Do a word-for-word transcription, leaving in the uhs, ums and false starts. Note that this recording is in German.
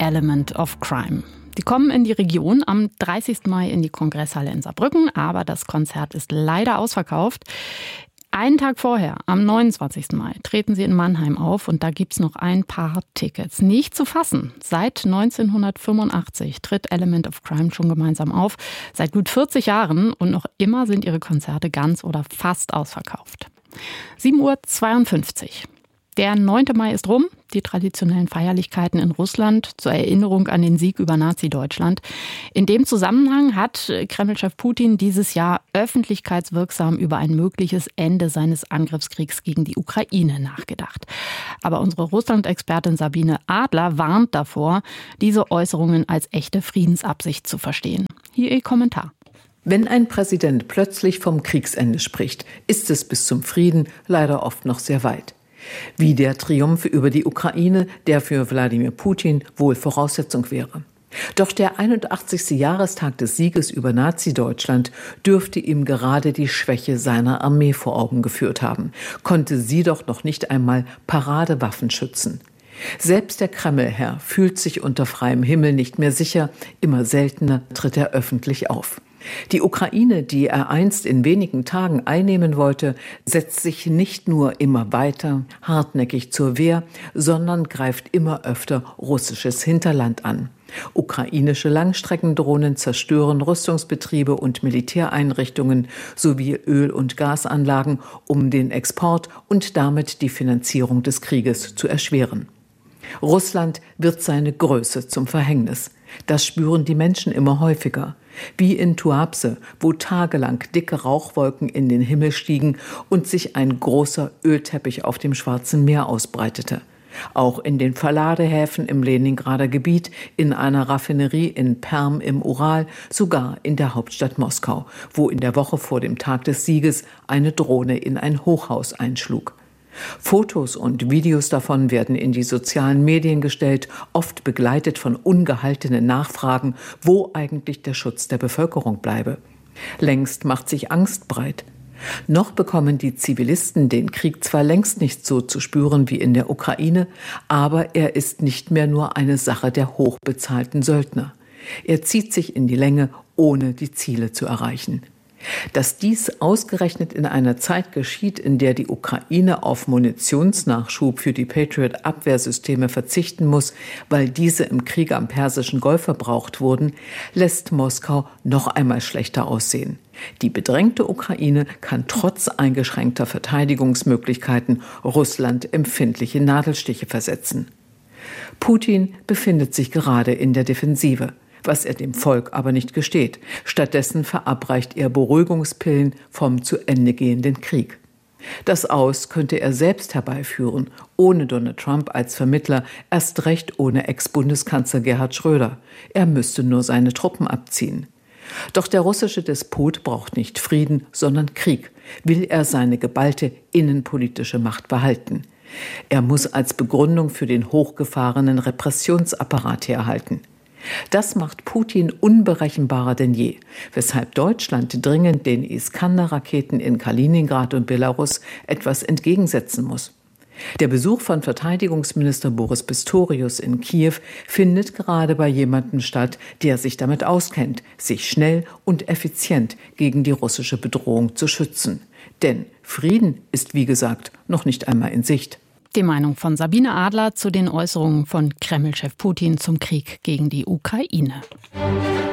Element of Crime. Die kommen in die Region am dreißigsten Mai in die Kongresshalle in Saarbrücken, aber das Konzert ist leider ausverkauft. Einen Tag vorher, am neunundzwanzigsten Mai, treten sie in Mannheim auf und da gibt's noch ein paar Tickets. Nicht zu fassen. Seit neunzehnhundertfünfundachtzig tritt Element of Crime schon gemeinsam auf. Seit gut vierzig Jahren und noch immer sind ihre Konzerte ganz oder fast ausverkauft. sieben Uhr zweiundfünfzig. Der neunte Mai ist rum, die traditionellen Feierlichkeiten in Russland zur Erinnerung an den Sieg über Nazi-Deutschland. In dem Zusammenhang hat Kreml-Chef Putin dieses Jahr öffentlichkeitswirksam über ein mögliches Ende seines Angriffskriegs gegen die Ukraine nachgedacht. Aber unsere Russland-Expertin Sabine Adler warnt davor, diese Äußerungen als echte Friedensabsicht zu verstehen. Hier ihr Kommentar. Wenn ein Präsident plötzlich vom Kriegsende spricht, ist es bis zum Frieden leider oft noch sehr weit. Wie der Triumph über die Ukraine, der für Wladimir Putin wohl Voraussetzung wäre. Doch der einundachtzigste Jahrestag des Sieges über Nazi-Deutschland dürfte ihm gerade die Schwäche seiner Armee vor Augen geführt haben. Konnte sie doch noch nicht einmal Paradewaffen schützen. Selbst der Kreml-Herr fühlt sich unter freiem Himmel nicht mehr sicher. Immer seltener tritt er öffentlich auf. Die Ukraine, die er einst in wenigen Tagen einnehmen wollte, setzt sich nicht nur immer weiter hartnäckig zur Wehr, sondern greift immer öfter russisches Hinterland an. Ukrainische Langstreckendrohnen zerstören Rüstungsbetriebe und Militäreinrichtungen sowie Öl- und Gasanlagen, um den Export und damit die Finanzierung des Krieges zu erschweren. Russland wird seine Größe zum Verhängnis. Das spüren die Menschen immer häufiger. Wie in Tuapse, wo tagelang dicke Rauchwolken in den Himmel stiegen und sich ein großer Ölteppich auf dem Schwarzen Meer ausbreitete. Auch in den Verladehäfen im Leningrader Gebiet, in einer Raffinerie in Perm im Ural, sogar in der Hauptstadt Moskau, wo in der Woche vor dem Tag des Sieges eine Drohne in ein Hochhaus einschlug. Fotos und Videos davon werden in die sozialen Medien gestellt, oft begleitet von ungehaltenen Nachfragen, wo eigentlich der Schutz der Bevölkerung bleibe. Längst macht sich Angst breit. Noch bekommen die Zivilisten den Krieg zwar längst nicht so zu spüren wie in der Ukraine, aber er ist nicht mehr nur eine Sache der hochbezahlten Söldner. Er zieht sich in die Länge, ohne die Ziele zu erreichen. Dass dies ausgerechnet in einer Zeit geschieht, in der die Ukraine auf Munitionsnachschub für die Patriot-Abwehrsysteme verzichten muss, weil diese im Krieg am Persischen Golf verbraucht wurden, lässt Moskau noch einmal schlechter aussehen. Die bedrängte Ukraine kann trotz eingeschränkter Verteidigungsmöglichkeiten Russland empfindliche Nadelstiche versetzen. Putin befindet sich gerade in der Defensive, was er dem Volk aber nicht gesteht. Stattdessen verabreicht er Beruhigungspillen vom zu Ende gehenden Krieg. Das Aus könnte er selbst herbeiführen, ohne Donald Trump als Vermittler, erst recht ohne Ex-Bundeskanzler Gerhard Schröder. Er müsste nur seine Truppen abziehen. Doch der russische Despot braucht nicht Frieden, sondern Krieg, will er seine geballte innenpolitische Macht behalten. Er muss als Begründung für den hochgefahrenen Repressionsapparat herhalten. Das macht Putin unberechenbarer denn je, weshalb Deutschland dringend den Iskander-Raketen in Kaliningrad und Belarus etwas entgegensetzen muss. Der Besuch von Verteidigungsminister Boris Pistorius in Kiew findet gerade bei jemandem statt, der sich damit auskennt, sich schnell und effizient gegen die russische Bedrohung zu schützen. Denn Frieden ist, wie gesagt, noch nicht einmal in Sicht. Die Meinung von Sabine Adler zu den Äußerungen von Kreml-Chef Putin zum Krieg gegen die Ukraine.